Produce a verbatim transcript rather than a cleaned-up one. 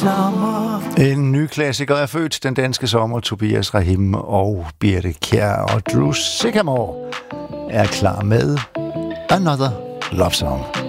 sommer. En ny klassiker er født den danske sommer. Tobias Rahim og Birte Kjær og Drew Sycamore er klar med Another Love Song.